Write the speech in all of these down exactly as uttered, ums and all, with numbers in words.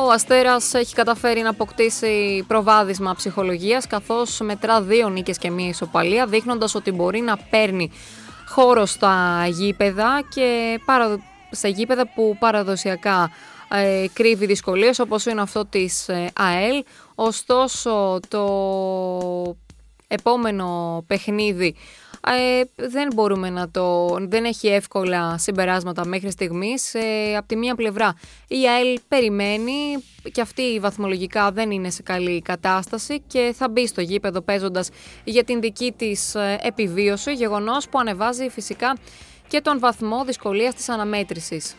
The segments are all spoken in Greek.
Ο Αστέρας έχει καταφέρει να αποκτήσει προβάδισμα ψυχολογίας, καθώς μετρά δύο νίκες και μία ισοπαλία, δείχνοντας ότι μπορεί να παίρνει χώρο στα γήπεδα και παρα... σε γήπεδα που παραδοσιακά ε, κρύβει δυσκολίες, όπως είναι αυτό της ε, ΑΕΛ. Ωστόσο, το επόμενο παιχνίδι Ε, δεν μπορούμε να το... δεν έχει εύκολα συμπεράσματα μέχρι στιγμής. Ε, από τη μία πλευρά η ΑΕΛ περιμένει και αυτή βαθμολογικά δεν είναι σε καλή κατάσταση και θα μπει στο γήπεδο παίζοντας για την δική της επιβίωση, γεγονός που ανεβάζει φυσικά και τον βαθμό δυσκολίας της αναμέτρησης.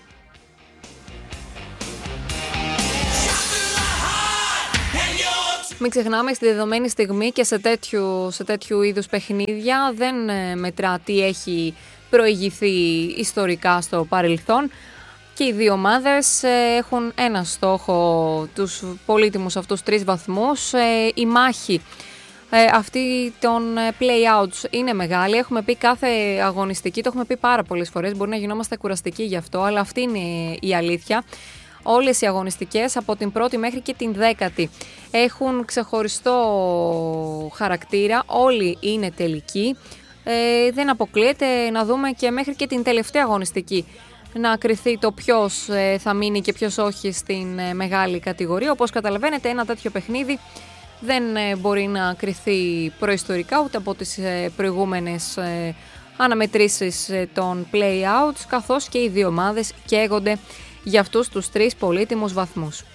Μην ξεχνάμε, στη δεδομένη στιγμή και σε τέτοιου, σε τέτοιου είδους παιχνίδια δεν μετρά τι έχει προηγηθεί ιστορικά στο παρελθόν και οι δύο ομάδες έχουν ένα στόχο, τους πολύτιμους αυτούς τρεις βαθμούς. Η μάχη αυτή των play-outs είναι μεγάλη, έχουμε πει κάθε αγωνιστική, το έχουμε πει πάρα πολλές φορές, μπορεί να γινόμαστε κουραστικοί γι' αυτό, αλλά αυτή είναι η αλήθεια. Όλες οι αγωνιστικές από την πρώτη μέχρι και την δέκατη έχουν ξεχωριστό χαρακτήρα, όλοι είναι τελικοί, ε, δεν αποκλείεται να δούμε και μέχρι και την τελευταία αγωνιστική να κριθεί το ποιος ε, θα μείνει και ποιος όχι στην ε, μεγάλη κατηγορία. Όπως καταλαβαίνετε, ένα τέτοιο παιχνίδι δεν ε, μπορεί να κριθεί προϊστορικά ούτε από τις ε, προηγούμενες ε, αναμετρήσεις ε, των play-outs, καθώς και οι δύο ομάδες καίγονται για αυτούς τους τρεις πολύτιμους βαθμούς.